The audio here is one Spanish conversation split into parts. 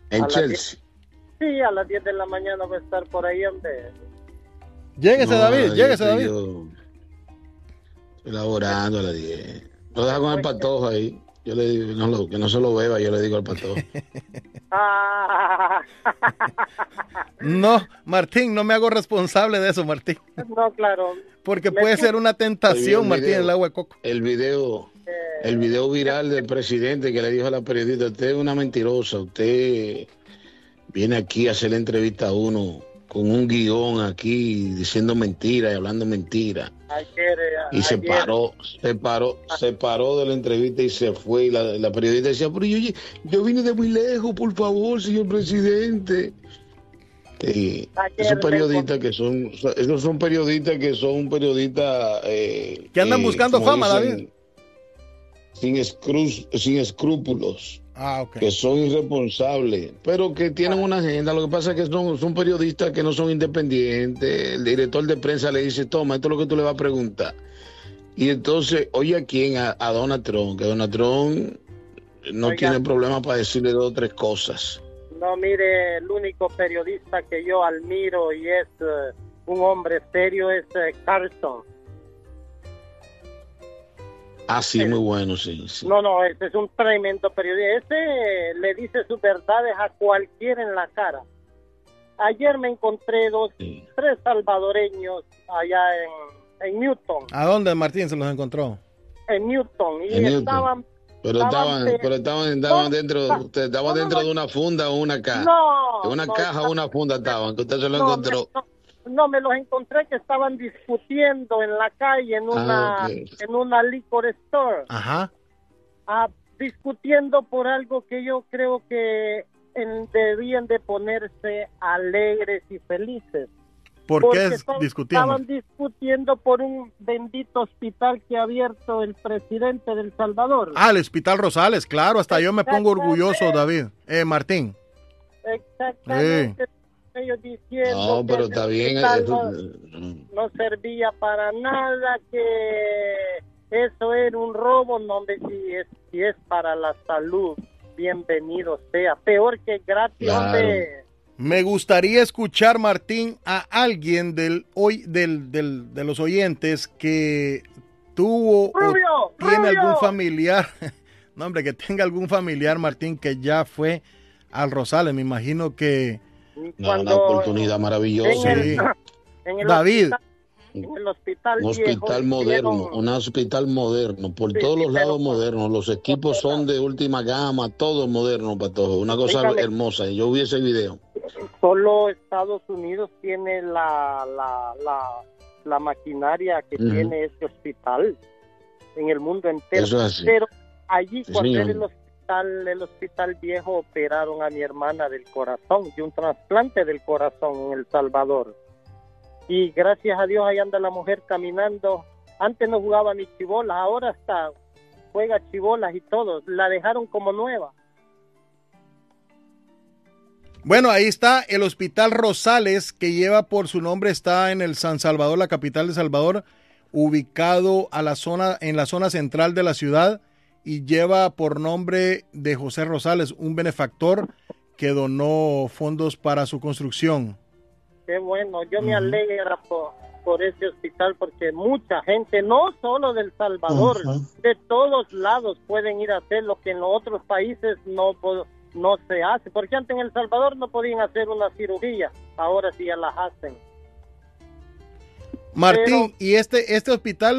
En A las 10. Chelsea. Sí, a las 10 de la mañana va a estar por ahí, hombre. Lléguese, No, a David, las 10 lléguese, estoy David. yo elaborando a las 10. Lo deja con el Pues, patojo ahí. Yo le digo que no se lo beba, yo le digo al patojo. ah, No, Martín, no me hago responsable de eso, Martín. no, claro. Porque Me puede ser una Oye, tentación, el Martín, el video, agua de coco. el video, el video viral del presidente que le dijo a la periodista, usted es una mentirosa, usted viene aquí a hacer la entrevista a uno con un guión aquí diciendo mentiras y hablando mentiras. ayer, Y se ayer, paró de la entrevista y se fue. Y la periodista decía, pero yo vine de muy lejos, por favor, señor presidente. Esos ayer me periodistas esos son periodistas Que andan buscando como fama, David. dicen, sin escrúpulos, Ah, ok. que son irresponsables, pero que tienen una agenda. Lo que pasa es que son periodistas que no son independientes. El director de prensa le dice, toma, esto es lo que tú le vas a preguntar. Y entonces, oye, ¿a quién? A Donald Trump, que Donald Trump no Oiga. tiene problema para decirle dos o tres cosas. No, mire, el único periodista que yo admiro y es un hombre serio es Carlson. Ah, sí, muy bueno, sí. No, ese es un tremendo periodista. Ese le dice sus verdades a cualquiera en la cara. Ayer me encontré tres salvadoreños allá en Newton. ¿A dónde, Martín, se los encontró? En Newton. Y En Newton. estaban... Pero estaban dentro de una funda o una caja. En una caja o una funda estaban, que usted se lo encontró. No, me los encontré que estaban discutiendo en la calle en una liquor store. Ajá. Discutiendo por algo que yo creo que debían de ponerse alegres y felices. ¿Por qué discutiendo? Estaban discutiendo por un bendito hospital que ha abierto el presidente de El Salvador. Ah, el Hospital Rosales, claro, hasta yo me pongo orgulloso, David. Martín. Exactamente. Ellos diciendo no, pero que está bien. No servía para nada, que eso era un robo. No, hombre, si es para la salud, bienvenido sea. Peor que gratis, claro. Hombre. Me gustaría escuchar, Martín, a alguien de los oyentes que tuvo o tiene algún familiar. No, hombre, que tenga algún familiar, Martín, que ya fue al Rosales. Me imagino que... una oportunidad maravillosa. En el David. En el hospital un hospital moderno, un hospital moderno, por todos los lados modernos, los equipos son de última gama, todo moderno, Patojo, una cosa hermosa. Yo vi ese video. Solo Estados Unidos tiene la maquinaria que tiene este hospital en el mundo entero. Eso es así. Pero allí, cuando señor. era el hospital viejo, operaron a mi hermana del corazón, de un trasplante del corazón en El Salvador. Y gracias a Dios ahí anda la mujer caminando. Antes no jugaba ni chibolas, ahora hasta juega chibolas y todo. La dejaron como nueva. Bueno, ahí está el Hospital Rosales, que lleva por su nombre, está en el San Salvador, la capital de Salvador, ubicado en la zona central de la ciudad, y lleva por nombre de José Rosales, un benefactor que donó fondos para su construcción. Qué bueno, yo me alegra por ese hospital, porque mucha gente, no solo del Salvador, de todos lados pueden ir a hacer lo que en los otros países no se hace, porque antes en El Salvador no podían hacer una cirugía, ahora sí ya las hacen. Martín, y este hospital,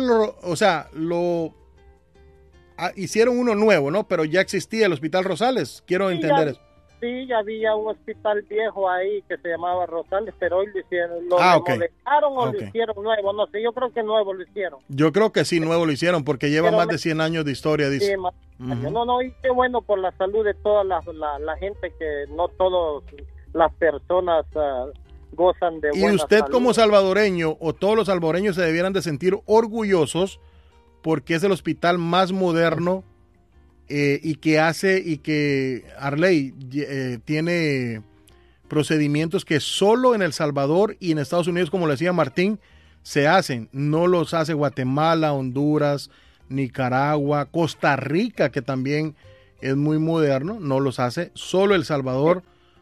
hicieron uno nuevo, ¿no? Pero ya existía el Hospital Rosales, quiero entender eso. Sí, ya había un hospital viejo ahí que se llamaba Rosales, pero hoy lo hicieron, lo remodelaron o lo hicieron nuevo, no sé, yo creo que nuevo lo hicieron. Yo creo que sí, nuevo lo hicieron, porque lleva más de 100 años de historia, dice. Sí, No, y qué bueno por la salud de toda la gente, que no todas las personas gozan de buena Y usted salud. como salvadoreño, o todos los salvadoreños se debieran de sentir orgullosos, porque es el hospital más moderno y que Arley tiene procedimientos que solo en El Salvador y en Estados Unidos, como le decía Martín, se hacen. No los hace Guatemala, Honduras, Nicaragua, Costa Rica, que también es muy moderno, no los hace. Solo El Salvador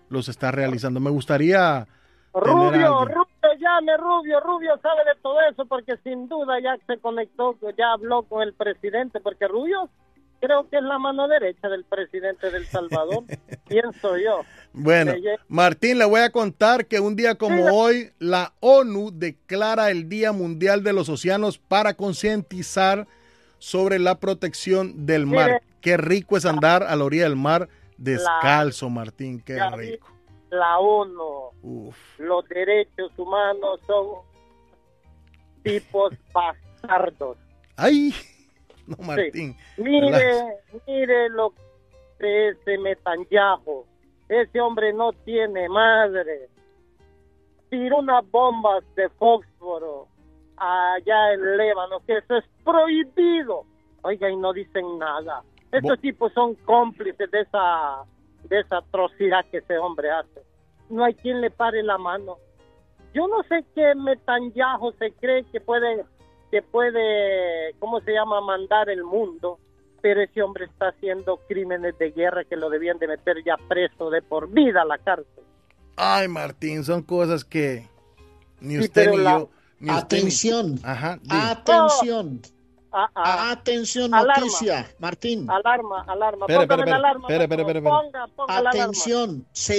los está realizando. Me gustaría Rubio, Rubio sabe de todo eso, porque sin duda ya se conectó, ya habló con el presidente, porque Rubio creo que es la mano derecha del presidente de El Salvador, pienso yo. Bueno, Martín, le voy a contar que un día como hoy, la ONU declara el Día Mundial de los Océanos para concientizar sobre la protección del mar. Qué rico es andar a la orilla del mar descalzo, Martín, qué rico. La ONU, los derechos humanos son tipos bastardos. ¡Ay! No, Martín. Sí. Mire lo que ese Netanyahu, ese hombre no tiene madre. Tiró unas bombas de fósforo allá en Líbano, que eso es prohibido. Oiga, y no dicen nada. Estos tipos son cómplices de esa atrocidad que ese hombre hace. No hay quien le pare la mano. Yo no sé qué Netanyahu se cree que puede, ¿cómo se llama?, mandar el mundo, pero ese hombre está haciendo crímenes de guerra que lo debían de meter ya preso de por vida a la cárcel. Ay, Martín, son cosas que ni usted ni yo... Atención, Ajá, atención. Atención, noticia, alarma. Martín. Alarma. Espera. Ponga atención, se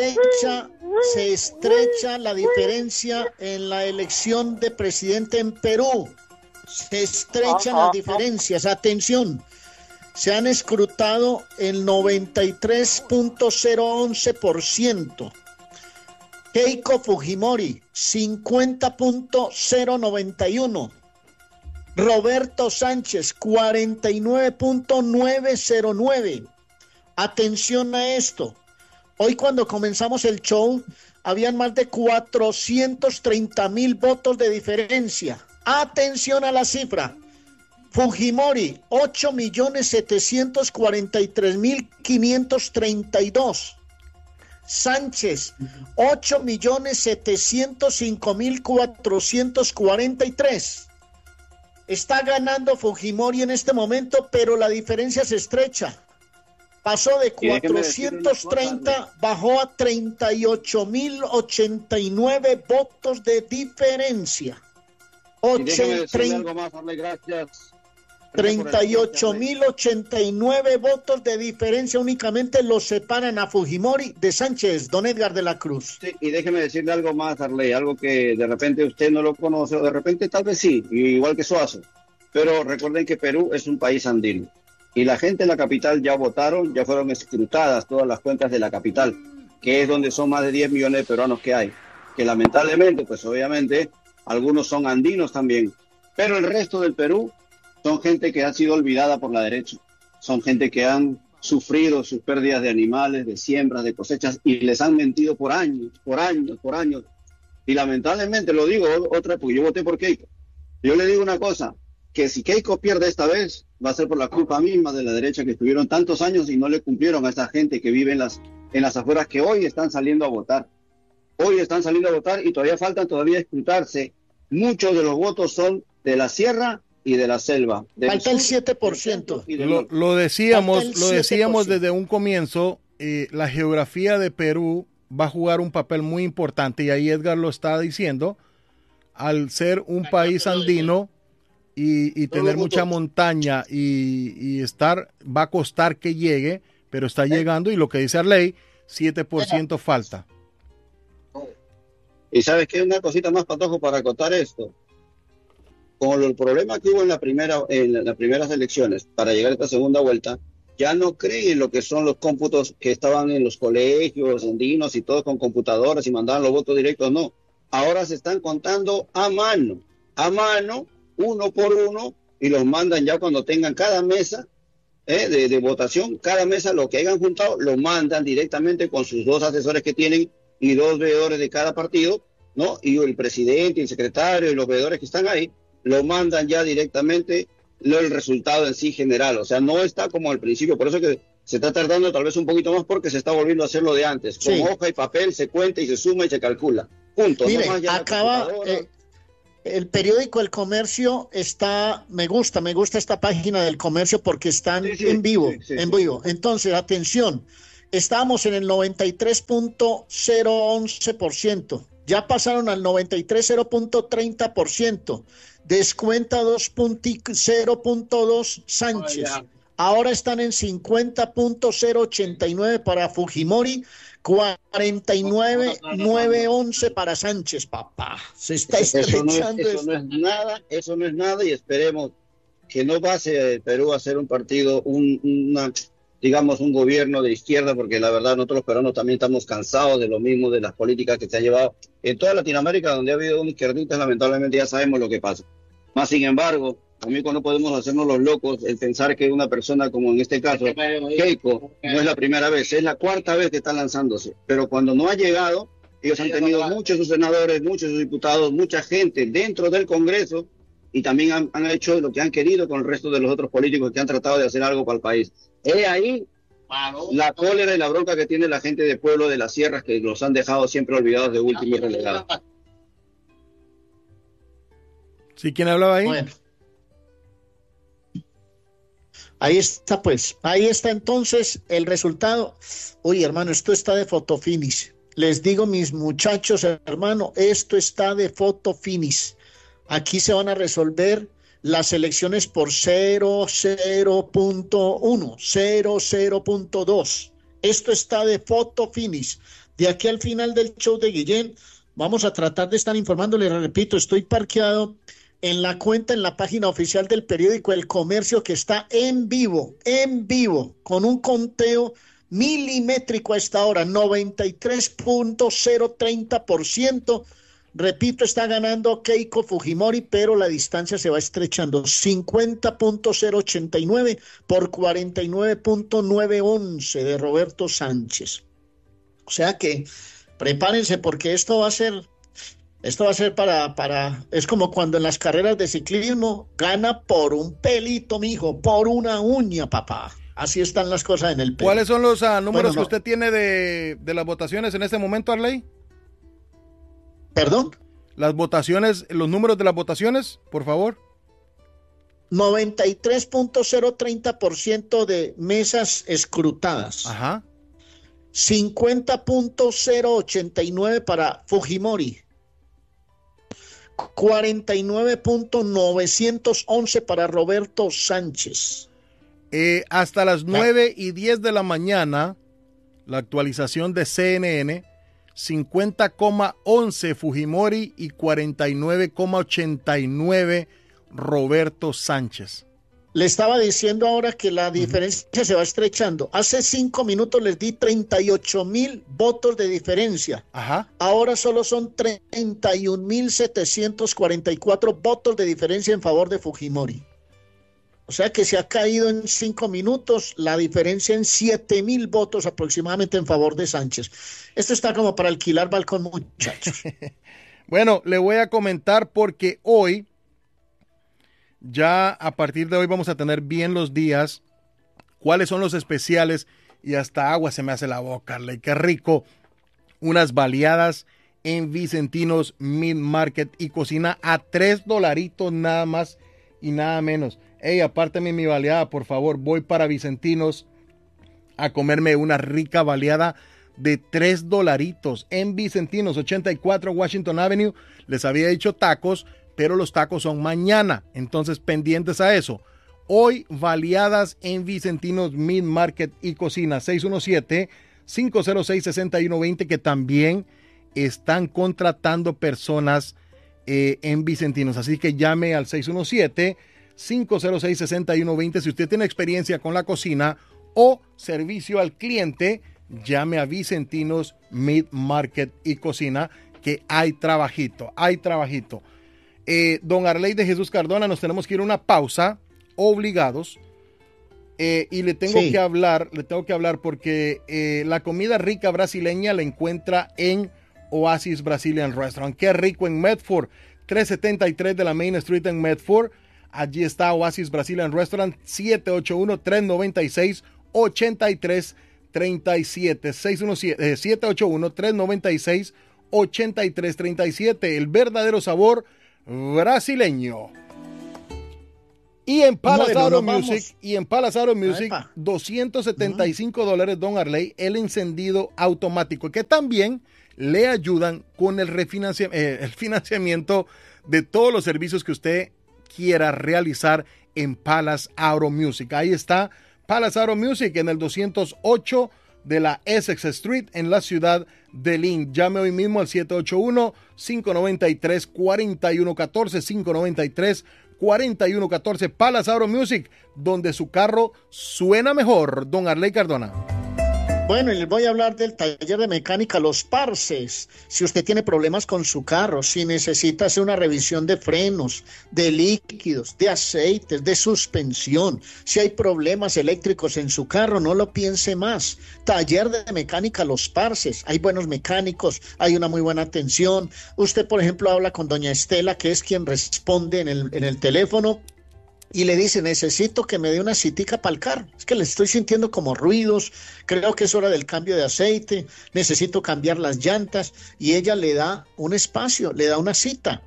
estrecha la diferencia en la elección de presidente en Perú. Se estrechan las diferencias. Atención, se han escrutado el 93.011%. Keiko Fujimori, 50.091%. Roberto Sánchez, 49.909. Atención a esto. Hoy cuando comenzamos el show, habían más de 430,000 votos de diferencia. Atención a la cifra. Fujimori, 8.743.532. Sánchez, 8.705.443. Está ganando Fujimori en este momento, pero la diferencia se estrecha. Pasó de 430, bajó a 38.089 votos de diferencia. 38.089 votos de diferencia únicamente los separan a Fujimori de Sánchez, don Edgar de la Cruz. Sí, y déjeme decirle algo más, Arley, algo que de repente usted no lo conoce, o de repente tal vez sí, igual que Suazo. Pero recuerden que Perú es un país andino. Y la gente en la capital ya votaron, ya fueron escrutadas todas las cuentas de la capital, que es donde son más de 10 millones de peruanos que hay. Que lamentablemente, pues obviamente, algunos son andinos también. Pero el resto del Perú son gente que ha sido olvidada por la derecha. Son gente que han sufrido sus pérdidas de animales, de siembras, de cosechas, y les han mentido por años. Y lamentablemente, lo digo otra, porque yo voté por Keiko. Yo le digo una cosa, que si Keiko pierde esta vez, va a ser por la culpa misma de la derecha, que estuvieron tantos años y no le cumplieron a esa gente que vive en las afueras, que hoy están saliendo a votar. Hoy están saliendo a votar y todavía faltan escrutarse. Muchos de los votos son de la sierra y de la selva. Falta el 7%. Lo decíamos desde un comienzo, la geografía de Perú va a jugar un papel muy importante, y ahí Edgar lo está diciendo, al ser un país andino y tener mucha montaña y va a costar que llegue, pero está llegando, y lo que dice Arley, 7% falta. Y sabes que una cosita más, Patojo, para acotar esto. Con el problema que hubo en las primeras elecciones para llegar a esta segunda vuelta, ya no creen en lo que son los cómputos que estaban en los colegios andinos y todos con computadoras y mandaban los votos directos, no. Ahora se están contando a mano, uno por uno, y los mandan ya cuando tengan cada mesa de votación, cada mesa lo que hayan juntado, lo mandan directamente con sus 2 asesores que tienen y 2 veedores de cada partido, ¿no? Y el presidente, el secretario y los veedores que están ahí, lo mandan ya directamente el resultado en sí general. O sea, no está como al principio, por eso que se está tardando tal vez un poquito más, porque se está volviendo a hacer lo de antes. Con hoja y papel se cuenta y se suma y se calcula. Punto. Mire, acaba... el periódico El Comercio está, me gusta esta página del Comercio porque están en vivo. Entonces, atención, Estábamos en el 93.011%. Ya pasaron al 93.030%. Descuenta 2.0.2 Sánchez. Ahora están en 50.089 para Fujimori, 49.911 para Sánchez, papá. Se está estrechando. Eso no es nada y esperemos que no pase Perú a ser un partido, digamos, un gobierno de izquierda, porque la verdad nosotros los peruanos también estamos cansados de lo mismo, de las políticas que se han llevado en toda Latinoamérica, donde ha habido un izquierdista, lamentablemente ya sabemos lo que pasa. Más sin embargo, amigo, no podemos hacernos los locos el pensar que una persona como en este caso, Keiko, no es la primera vez, es la cuarta vez que está lanzándose, pero cuando no ha llegado, ellos han tenido muchos sus senadores, muchos sus diputados, mucha gente dentro del Congreso, y también han hecho lo que han querido con el resto de los otros políticos que han tratado de hacer algo para el país. He ahí la cólera y la bronca que tiene la gente del pueblo de las sierras, que los han dejado siempre olvidados de último y relegados. ¿Sí? ¿Quién hablaba ahí? Bueno. Ahí está, pues. Ahí está entonces el resultado. Oye, hermano, esto está de fotofinish. Les digo, mis muchachos, hermano, esto está de fotofinish. Aquí se van a resolver las elecciones por 0.1, 0.2. Esto está de fotofinish. De aquí al final del show de Guillén, vamos a tratar de estar informándole. Repito, estoy parqueado en la cuenta, en la página oficial del periódico El Comercio, que está en vivo, con un conteo milimétrico a esta hora, 93.030%. Repito, está ganando Keiko Fujimori, pero la distancia se va estrechando, 50.089 por 49.911 de Roberto Sánchez. O sea que prepárense, porque esto va a ser es como cuando en las carreras de ciclismo gana por un pelito, mijo, por una uña, papá. Así están las cosas en el Perú. ¿Cuáles son los números que usted tiene de las votaciones en este momento, Arley? ¿Perdón? Las votaciones, los números de las votaciones, por favor. 93.030% de mesas escrutadas. Ajá. 50.089 para Fujimori. 49.911 para Roberto Sánchez. Hasta las 9:10 de la mañana, la actualización de CNN, 50,11 Fujimori y 49,89 Roberto Sánchez. Le estaba diciendo ahora que la diferencia se va estrechando. Hace 5 minutos les di 38,000 votos de diferencia. Ajá. Ahora solo son 31,744 votos de diferencia en favor de Fujimori. O sea que se ha caído en 5 minutos la diferencia en 7,000 votos aproximadamente en favor de Sánchez. Esto está como para alquilar balcón, muchachos. Bueno, le voy a comentar porque hoy, ya a partir de hoy vamos a tener bien los días, cuáles son los especiales, y hasta agua se me hace la boca, Arley, qué rico, unas baleadas en Vicentinos Meat Market y Cocina a $3 nada más y nada menos. Hey, apártame mi baleada, por favor, voy para Vicentinos a comerme una rica baleada de $3 en Vicentinos, 84 Washington Avenue. Les había dicho tacos, pero los tacos son mañana, entonces pendientes a eso. Hoy, baleadas en Vicentinos Meat Market y Cocina, 617-506-6120, que también están contratando personas en Vicentinos. Así que llame al 617-506-6120. Si usted tiene experiencia con la cocina o servicio al cliente, llame a Vicentinos Meat Market y Cocina, que hay trabajito, hay trabajito. Don Arley de Jesús Cardona, nos tenemos que ir a una pausa, obligados, y le tengo que hablar porque la comida rica brasileña la encuentra en Oasis Brazilian Restaurant. Qué rico en Medford, 373 de la Main Street en Medford. Allí está Oasis Brazilian Restaurant, 781-396-8337, 781-396-8337, el verdadero sabor brasileño. Y en Palace Bueno, Auto nos Music, vamos. Epa. $275, don Arley, el encendido automático, que también le ayudan con el financiamiento de todos los servicios que usted quiera realizar en Palace Auto Music. Ahí está Palace Auto Music en el 208 de la Essex Street en la ciudad de Lynn. Llame hoy mismo al 781-593-4114, 593-4114, Palace Auto Music, donde su carro suena mejor. Don Arley Cardona. Bueno, y les voy a hablar del taller de mecánica Los Parces. Si usted tiene problemas con su carro, si necesita hacer una revisión de frenos, de líquidos, de aceites, de suspensión, si hay problemas eléctricos en su carro, no lo piense más. Taller de mecánica Los Parces. Hay buenos mecánicos, hay una muy buena atención. Usted, por ejemplo, habla con doña Estela, que es quien responde en el teléfono, y le dice, necesito que me dé una citica para el carro, es que le estoy sintiendo como ruidos, creo que es hora del cambio de aceite, necesito cambiar las llantas, y ella le da un espacio, le da una cita.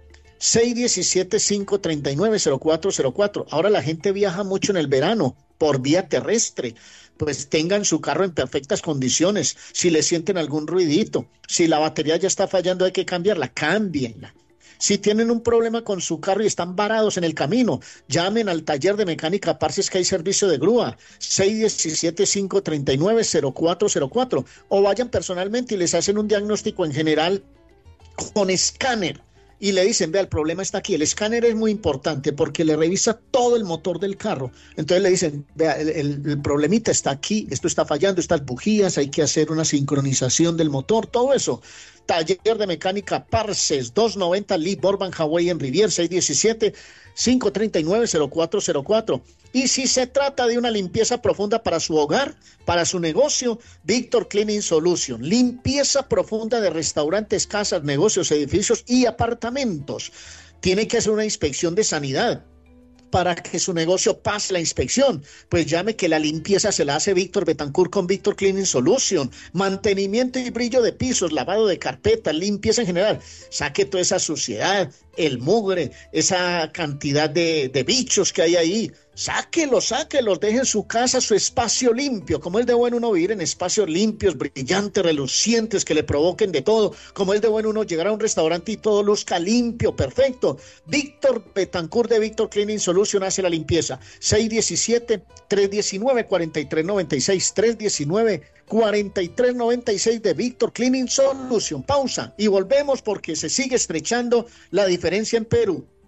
617-539-0404. Ahora la gente viaja mucho en el verano por vía terrestre, pues tengan su carro en perfectas condiciones. Si le sienten algún ruidito, si la batería ya está fallando, hay que cambiarla, cámbienla. Si tienen un problema con su carro y están varados en el camino, llamen al taller de mecánica Parces, que hay servicio de grúa, 617-539-0404, o vayan personalmente y les hacen un diagnóstico en general con escáner. Y le dicen, vea, el problema está aquí. El escáner es muy importante porque le revisa todo el motor del carro. Entonces le dicen, vea, el problemita está aquí, esto está fallando, estas bujías, hay que hacer una sincronización del motor, todo eso. Taller de mecánica Parces, 290 Lee Borban Hawaii en Rivier, 617-539-0404. Y si se trata de una limpieza profunda para su hogar, para su negocio, Victor Cleaning Solution. Limpieza profunda de restaurantes, casas, negocios, edificios y apartamentos. Tiene que hacer una inspección de sanidad para que su negocio pase la inspección. Pues llame, que la limpieza se la hace Víctor Betancourt con Victor Cleaning Solution. Mantenimiento y brillo de pisos, lavado de carpetas, limpieza en general. Saque toda esa suciedad, el mugre, esa cantidad de bichos que hay ahí. Sáquelos, deje en su casa su espacio limpio, como es de bueno uno vivir en espacios limpios, brillantes, relucientes, que le provoquen de todo, como es de bueno uno llegar a un restaurante y todo luzca limpio, perfecto. Víctor Betancourt de Víctor Cleaning Solution hace la limpieza. 617-319-4396, 319-4396 de Víctor Cleaning Solution. Pausa y volvemos porque se sigue estrechando la diferencia en Perú.